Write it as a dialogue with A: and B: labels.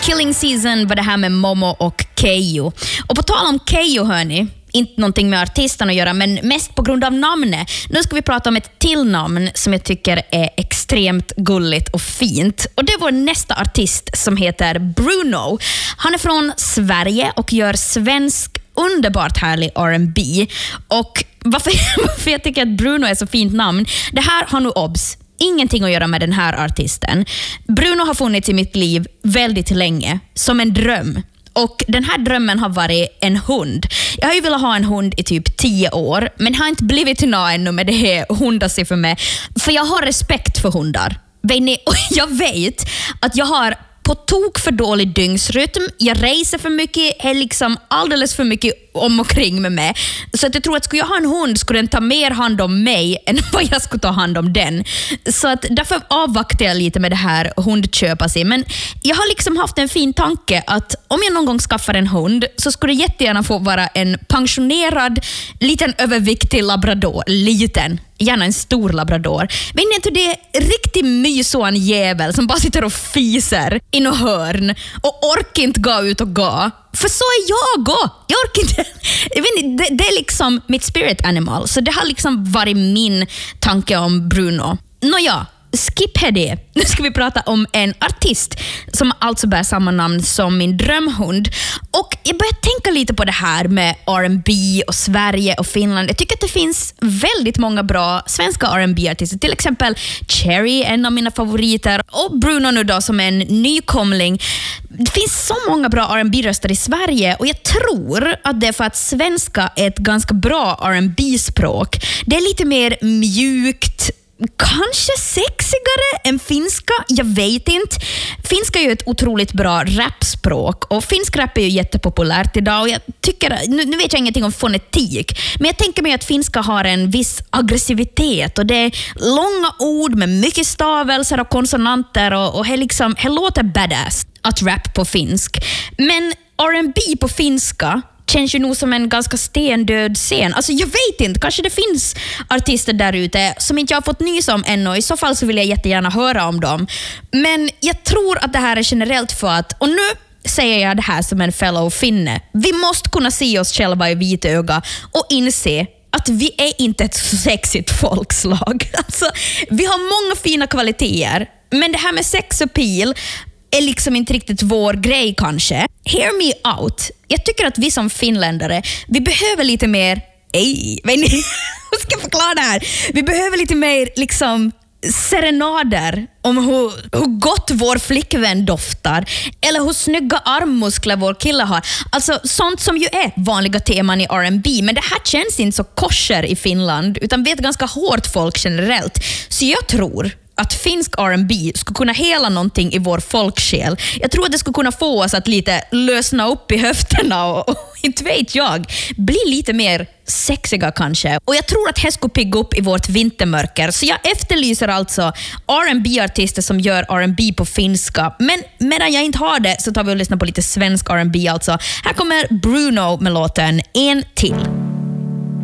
A: Killing Season var det här med Momo och Keyyo. Och på tal om Keyyo, hörni, inte någonting med artisten att göra, men mest på grund av namnet. Nu ska vi prata om ett till namn som jag tycker är extremt gulligt och fint. Och det är vår nästa artist som heter Bruno. Han är från Sverige och gör svensk underbart härlig R&B. Och varför jag tycker att Bruno är så fint namn, det här har nu obs ingenting att göra med den här artisten. Bruno har funnits i mitt liv väldigt länge, som en dröm. Och den här drömmen har varit en hund. Jag har ju velat ha en hund i typ 10 år, men har inte blivit till något ännu med det här hundar för mig. För jag har respekt för hundar. Och jag vet att jag har på tok för dålig dygnsrytm. Jag reser för mycket, är liksom alldeles för mycket om och kring med mig. Så att jag tror att skulle jag ha en hund skulle den ta mer hand om mig än vad jag skulle ta hand om den. Så att därför avvaktar jag lite med det här hundköpa sig. Men jag har liksom haft en fin tanke att om jag någon gång skaffar en hund så skulle det jättegärna få vara en pensionerad, liten överviktig labrador. Liten. Gärna en stor labrador. Vet ni inte, det är riktigt mysån jävel som bara sitter och fiser i något hörn och orkar inte gå ut och gå. För så är jag. Jag orkar inte. Jag vet inte, det är liksom mitt spirit animal. Så det har liksom varit min tanke om Bruno. Nåja, skip det. Nu ska vi prata om en artist som alltså bär samma namn som min drömhund. Och jag börjar tänka lite på det här med R&B och Sverige och Finland. Jag tycker att det finns väldigt många bra svenska R&B-artister. Till exempel Cherry, en av mina favoriter. Och Bruno nu då som en nykomling. Det finns så många bra R&B-röster i Sverige och jag tror att det är för att svenska är ett ganska bra R&B-språk. Det är lite mer mjukt, kanske sexigare än finska, jag vet inte. Finska är ju ett otroligt bra rapspråk och finsk rap är ju jättepopulärt idag och jag tycker, nu vet jag ingenting om fonetik, men jag tänker mig att finska har en viss aggressivitet och det är långa ord med mycket stavelser och konsonanter och det låter badass att rap på finsk. Men R&B på finska känns ju nog som en ganska stendöd scen. Alltså jag vet inte, kanske det finns artister där ute som inte jag har fått nys om ännu. I så fall så vill jag jättegärna höra om dem. Men jag tror att det här är generellt för att, och nu säger jag det här som en fellow finne, vi måste kunna se oss själva i vitöga och inse att vi är inte ett sexigt folkslag. Alltså, vi har många fina kvaliteter, men det här med sex appeal är liksom inte riktigt vår grej kanske. Hear me out. Jag tycker att vi som finländare, vi behöver lite mer... Hur ska jag förklara det här? Vi behöver lite mer liksom serenader om hur gott vår flickvän doftar eller hur snygga armmuskler vår kille har. Alltså sånt som ju är vanliga teman i R&B, men det här känns inte så kosher i Finland utan vi är ett ganska hårt folk generellt. Så jag tror att finsk R&B skulle kunna hela någonting i vår folksjäl. Jag tror att det skulle kunna få oss att lite lösna upp i höfterna och inte vet jag, bli lite mer sexiga kanske. Och jag tror att det skulle pigga upp i vårt vintermörker. Så jag efterlyser alltså R&B-artister som gör R&B på finska. Men medan jag inte har det så tar vi och lyssnar på lite svensk R&B alltså. Här kommer Bruno med låten En till.